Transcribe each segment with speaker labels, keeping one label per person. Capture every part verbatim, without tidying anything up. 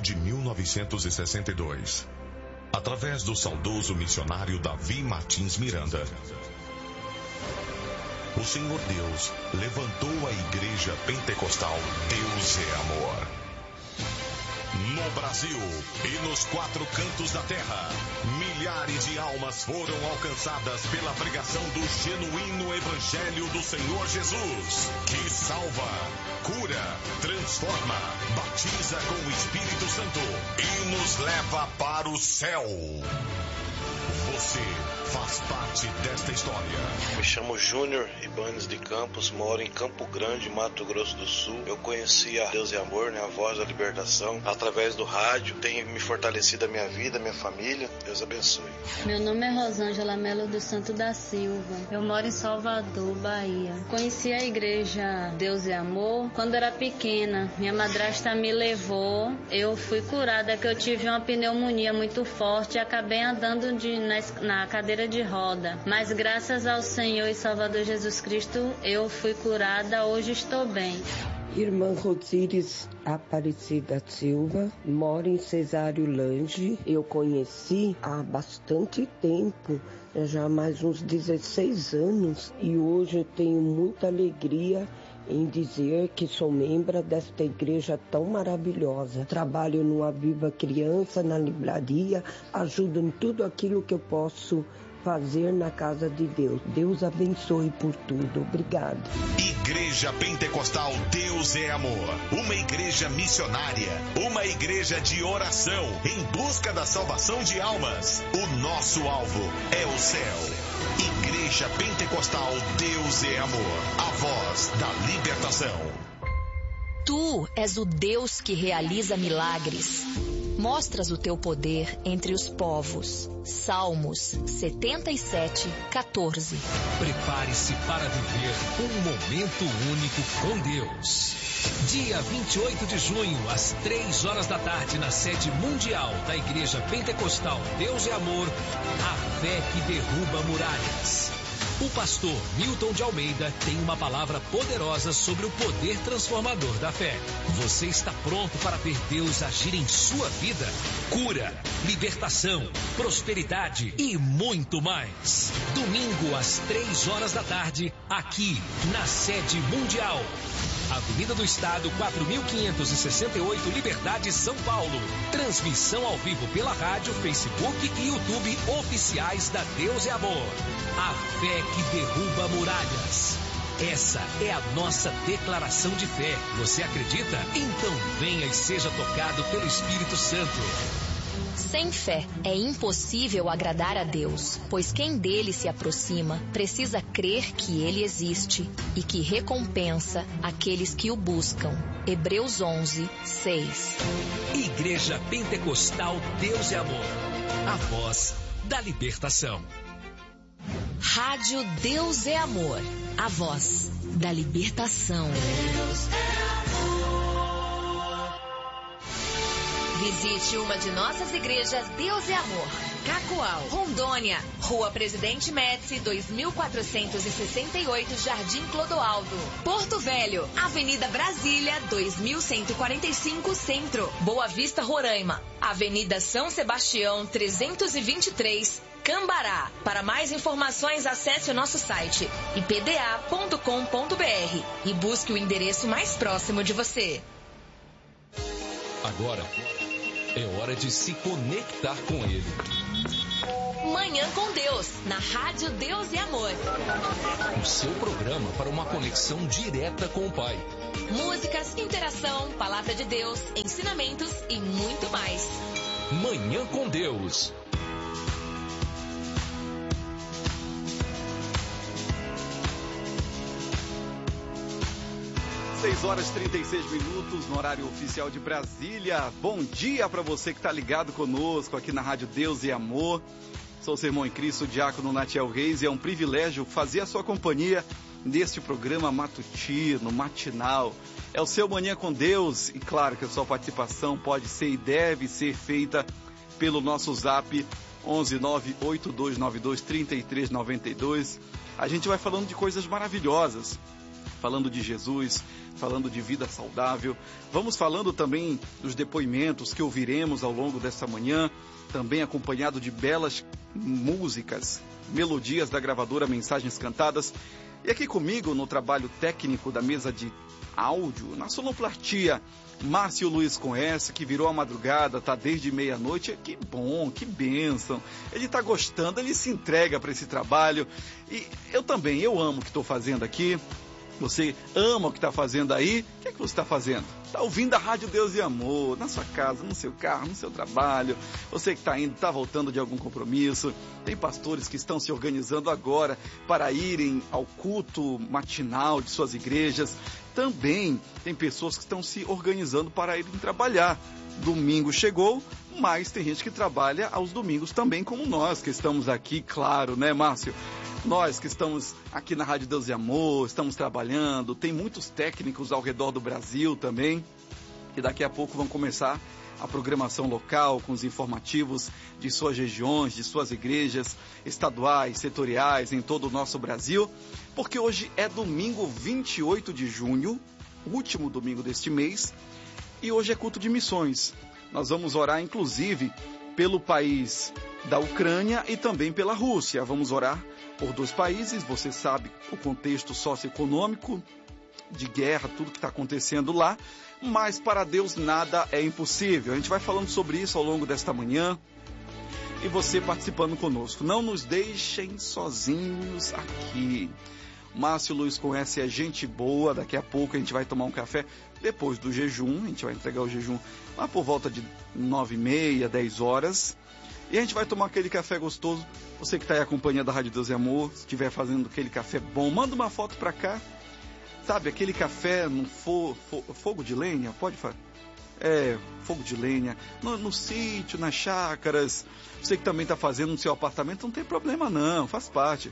Speaker 1: de mil novecentos e sessenta e dois, através do saudoso missionário Davi Martins Miranda, o Senhor Deus levantou a Igreja Pentecostal Deus é Amor. No Brasil e nos quatro cantos da terra, milhares de almas foram alcançadas pela pregação do genuíno Evangelho do Senhor Jesus, que salva, cura, transforma, batiza com o Espírito Santo e nos leva para o céu. Você faz parte desta história.
Speaker 2: Me chamo Júnior Ibanez de Campos, moro em Campo Grande, Mato Grosso do Sul. Eu conheci a Deus é Amor, né, a voz da libertação, através do rádio. Tem me fortalecido a minha vida, a minha família. Deus abençoe.
Speaker 3: Meu nome é Rosângela Melo dos Santos da Silva. Eu moro em Salvador, Bahia. Conheci a igreja Deus é Amor quando era pequena. Minha madrasta me levou. Eu fui curada, que eu tive uma pneumonia muito forte e acabei andando de, na, na cadeira de roda. Mas graças ao Senhor e Salvador Jesus Cristo, eu fui curada, hoje estou bem.
Speaker 4: Irmã Rosíris Aparecida Silva, moro em Cesário Lange. Eu conheci há bastante tempo, já há mais uns dezesseis anos, e hoje eu tenho muita alegria em dizer que sou membro desta igreja tão maravilhosa. Trabalho no Aviva Criança, na livraria, ajudo em tudo aquilo que eu posso fazer na casa de Deus. Deus abençoe por tudo. Obrigado.
Speaker 1: Igreja Pentecostal Deus é Amor. Uma igreja missionária. Uma igreja de oração em busca da salvação de almas. O nosso alvo é o céu. Igreja Pentecostal Deus é Amor. A voz da libertação.
Speaker 5: Tu és o Deus que realiza milagres. Mostras o teu poder entre os povos. Salmos setenta e sete, quatorze.
Speaker 6: Prepare-se para viver um momento único com Deus. Dia vinte e oito de junho, às três horas da tarde, na sede mundial da Igreja Pentecostal Deus é Amor, a fé que derruba muralhas. O pastor Milton de Almeida tem uma palavra poderosa sobre o poder transformador da fé. Você está pronto para ver Deus agir em sua vida? Cura, libertação, prosperidade e muito mais. Domingo às três horas da tarde, aqui na sede mundial. Avenida do Estado, quatro mil quinhentos e sessenta e oito, Liberdade, São Paulo. Transmissão ao vivo pela rádio, Facebook e YouTube oficiais da Deus é Amor. A fé que derruba muralhas. Essa é a nossa declaração de fé. Você acredita? Então venha e seja tocado pelo Espírito Santo.
Speaker 5: Sem fé é impossível agradar a Deus, pois quem dele se aproxima precisa crer que ele existe e que recompensa aqueles que o buscam. Hebreus onze, seis.
Speaker 6: Igreja Pentecostal Deus é Amor. A voz da libertação.
Speaker 5: Rádio Deus é Amor. A voz da libertação. Deus é Visite uma de nossas igrejas Deus é Amor. Cacoal, Rondônia, Rua Presidente Médici, dois mil quatrocentos e sessenta e oito, Jardim Clodoaldo. Porto Velho, Avenida Brasília, dois mil cento e quarenta e cinco, Centro. Boa Vista, Roraima, Avenida São Sebastião, trezentos e vinte e três, Cambará. Para mais informações, acesse o nosso site i p d a ponto com ponto b r e busque o endereço mais próximo de você.
Speaker 6: Agora é hora de se conectar com Ele.
Speaker 5: Manhã com Deus, na Rádio Deus e Amor.
Speaker 6: O seu programa para uma conexão direta com o Pai.
Speaker 5: Músicas, interação, palavra de Deus, ensinamentos e muito mais.
Speaker 6: Manhã com Deus.
Speaker 7: seis horas e trinta e seis minutos no horário oficial de Brasília. Bom dia para você que está ligado conosco aqui na Rádio Deus e Amor. Sou seu irmão em Cristo, diácono Natiel Reis, e é um privilégio fazer a sua companhia neste programa matutino, matinal. É o seu Manhã com Deus, e claro que a sua participação pode ser e deve ser feita pelo nosso zap onze nove oito dois nove dois três três nove dois. A gente vai falando de coisas maravilhosas. falando de Jesus, falando de vida saudável. Vamos falando também dos depoimentos que ouviremos ao longo desta manhã, também acompanhado de belas músicas, melodias da gravadora Mensagens Cantadas. E aqui comigo, no trabalho técnico da mesa de áudio, na sonoplastia, Márcio Luiz com S, que virou a madrugada, tá desde meia-noite. Que bom, que bênção. Ele tá gostando, ele se entrega para esse trabalho. E eu também, eu amo o que estou fazendo aqui. Você ama o que está fazendo aí? O que é que você está fazendo? Está ouvindo a Rádio Deus e Amor, na sua casa, no seu carro, no seu trabalho. Você que está indo, está voltando de algum compromisso. Tem pastores que estão se organizando agora para irem ao culto matinal de suas igrejas. Também tem pessoas que estão se organizando para irem trabalhar. Domingo chegou, mas tem gente que trabalha aos domingos também, como nós que estamos aqui, claro, né, Márcio? Nós que estamos aqui na Rádio Deus e Amor, estamos trabalhando, tem muitos técnicos ao redor do Brasil também, e daqui a pouco vão começar a programação local com os informativos de suas regiões, de suas igrejas estaduais, setoriais, em todo o nosso Brasil, porque hoje é domingo vinte e oito de junho, último domingo deste mês, e hoje é culto de missões. Nós vamos orar, inclusive, pelo país da Ucrânia e também pela Rússia. Vamos orar por dois países, você sabe o contexto socioeconômico, de guerra, tudo que está acontecendo lá, mas para Deus nada é impossível. A gente vai falando sobre isso ao longo desta manhã e você participando conosco. Não nos deixem sozinhos aqui. Márcio Luiz com S é gente boa, daqui a pouco a gente vai tomar um café depois do jejum, a gente vai entregar o jejum lá por volta de nove e meia, dez horas. E a gente vai tomar aquele café gostoso. Você que está aí acompanhando a Rádio Deus e Amor, se estiver fazendo aquele café bom, manda uma foto para cá. Sabe, aquele café no fo, fo, fogo de lenha, pode fazer? É, fogo de lenha, no, no sítio, nas chácaras. Você que também está fazendo no seu apartamento, não tem problema não, faz parte.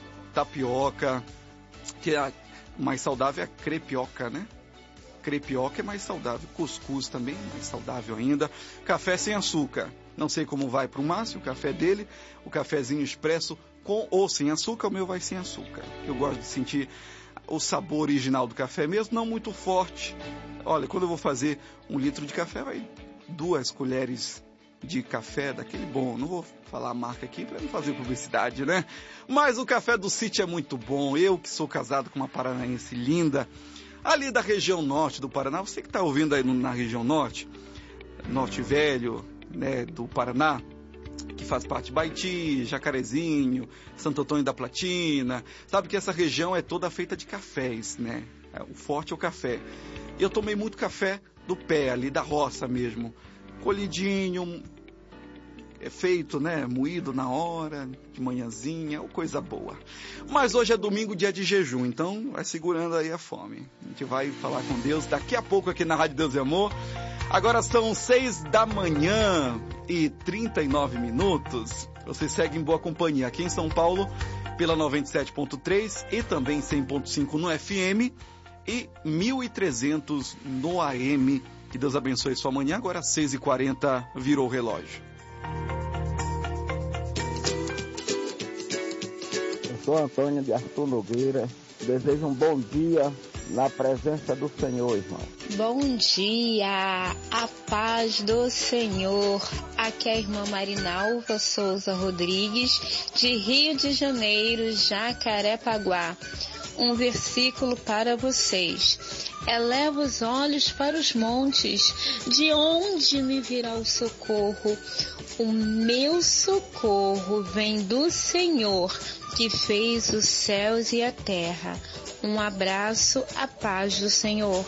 Speaker 7: Tapioca, que é mais saudável é a crepioca, né? Crepioca é mais saudável, cuscuz também é mais saudável ainda. Café sem açúcar. Não sei como vai para o Márcio, o café dele, o cafezinho expresso com ou sem açúcar, o meu vai sem açúcar. Eu gosto de sentir o sabor original do café mesmo, não muito forte. Olha, quando eu vou fazer um litro de café, vai duas colheres de café daquele bom. Não vou falar a marca aqui para não fazer publicidade, né? Mas o café do sítio é muito bom. Eu que sou casado com uma paranaense linda, ali da região norte do Paraná, você que está ouvindo aí na região norte, Norte Velho, né, do Paraná, que faz parte de Baiti, Jacarezinho, Santo Antônio da Platina, sabe que essa região é toda feita de cafés, né? O forte é o café. E eu tomei muito café do pé, ali da roça mesmo, colhidinho, é feito, né, moído na hora, de manhãzinha, coisa boa. Mas hoje é domingo, dia de jejum, então vai segurando aí a fome. A gente vai falar com Deus daqui a pouco aqui na Rádio Deus e Amor. Agora são seis da manhã e trinta e nove minutos. Você segue em boa companhia aqui em São Paulo pela noventa e sete ponto três e também cem ponto cinco no F M e mil e trezentos no A M. Que Deus abençoe sua manhã. Agora seis e quarenta virou o relógio.
Speaker 8: Eu sou Antônio de Arthur Nogueira. Desejo um bom dia na presença do Senhor, irmão.
Speaker 9: Bom dia, a paz do Senhor. Aqui é a irmã Marinalva Souza Rodrigues, de Rio de Janeiro, Jacarepaguá. Um versículo para vocês. Eleva os olhos para os montes, de onde me virá o socorro? O meu socorro vem do Senhor, que fez os céus e a terra. Um abraço, a paz do Senhor.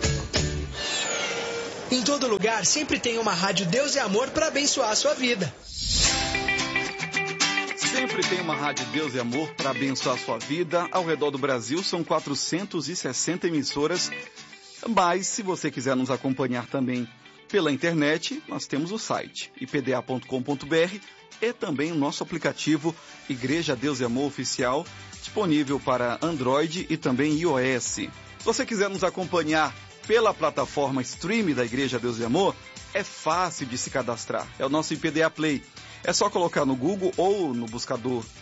Speaker 10: Em todo lugar, sempre tem uma Rádio Deus e Amor para abençoar a sua vida.
Speaker 7: Sempre tem uma Rádio Deus e Amor para abençoar a sua vida. Ao redor do Brasil são quatrocentas e sessenta emissoras. Mas, se você quiser nos acompanhar também pela internet, nós temos o site i p d a ponto com ponto b r e também o nosso aplicativo Igreja Deus e Amor Oficial, disponível para Android e também iOS. Se você quiser nos acompanhar pela plataforma stream da Igreja Deus e Amor, é fácil de se cadastrar. É o nosso I P D A Play. É só colocar no Google ou no buscador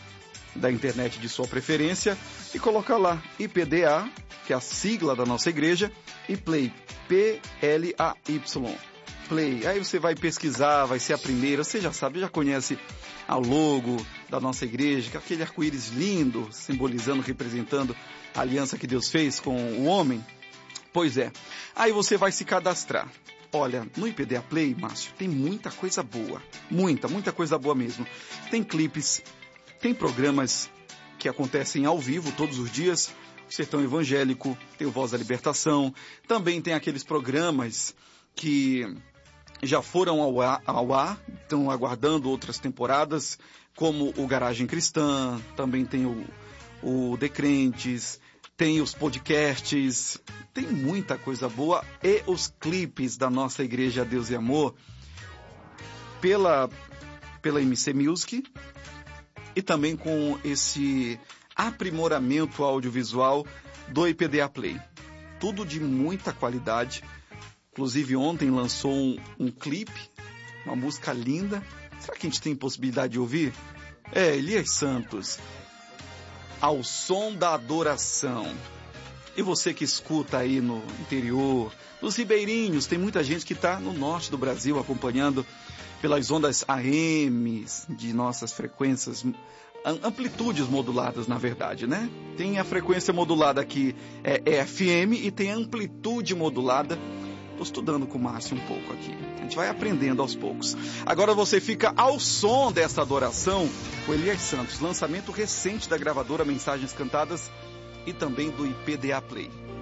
Speaker 7: da internet de sua preferência e colocar lá I P D A, que é a sigla da nossa igreja, e Play, P L A Y, Play. Aí você vai pesquisar, vai ser a primeira, você já sabe, já conhece a logo da nossa igreja, que é aquele arco-íris lindo, simbolizando, representando a aliança que Deus fez com o homem. Pois é, aí você vai se cadastrar. Olha, no I P D A Play, Márcio, tem muita coisa boa, muita, muita coisa boa mesmo. Tem clipes, tem programas que acontecem ao vivo todos os dias, o Sertão Evangélico, tem o Voz da Libertação, também tem aqueles programas que já foram ao ar, ao ar, estão aguardando outras temporadas, como o Garagem Cristã, também tem o, o Decrentes, tem os podcasts, tem muita coisa boa, e os clipes da nossa igreja Deus e Amor, pela, pela M C Music, e também com esse aprimoramento audiovisual do I P D A Play. Tudo de muita qualidade. Inclusive ontem lançou um, um clipe, uma música linda. Será que a gente tem possibilidade de ouvir? É, Elias Santos, Ao Som da Adoração. E você que escuta aí no interior, nos ribeirinhos, tem muita gente que está no norte do Brasil acompanhando pelas ondas A M de nossas frequências, amplitudes moduladas, na verdade, né? Tem a frequência modulada aqui, é, é F M, e tem a amplitude modulada. Estou estudando com o Márcio um pouco aqui. A gente vai aprendendo aos poucos. Agora você fica ao som dessa adoração com Elias Santos, lançamento recente da gravadora Mensagens Cantadas e também do I P D A Play.